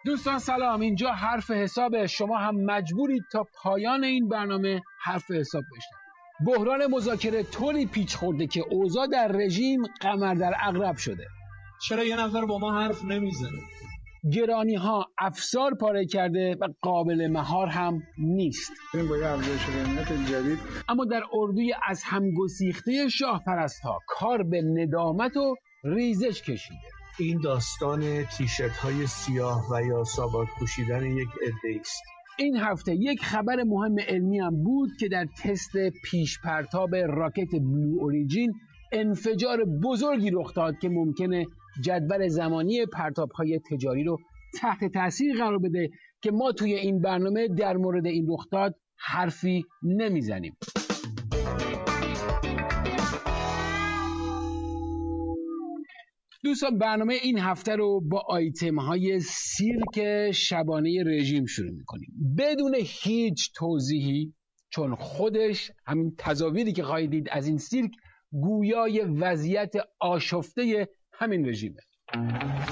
دوستان سلام، اینجا حرف حساب. شما هم مجبورید تا پایان این برنامه حرف حساب بشنوید. بحران مذاکره طوری پیچ خورده که اوضاع در رژیم قمر در عقرب شده. چرا یه نفر با ما حرف نمیزنه؟ گرانی ها افسار پاره کرده و قابل مهار هم نیست. این با یه افزایش قیمت جدید، اما در اردوی از هم گسیخته شاه پرست ها کار به ندامت و ریزش کشیده. این داستان تیشرت های سیاه و یا ساواک پوشیدن یک عده است. این هفته یک خبر مهم علمی هم بود که در تست پیش پرتاب راکت بلو اوریجین انفجار بزرگی رخ داد که ممکنه جدول زمانی پرتاب‌های تجاری رو تحت تاثیر قرار بده که ما توی این برنامه در مورد این رخداد حرفی نمیزنیم. دوستان برنامه این هفته رو با آیتم های سیرک شبانه رژیم شروع میکنیم بدون هیچ توضیحی، چون خودش همین تصاویری که خواهید دید از این سیرک گویای وضعیت آشفته همین رژیمه.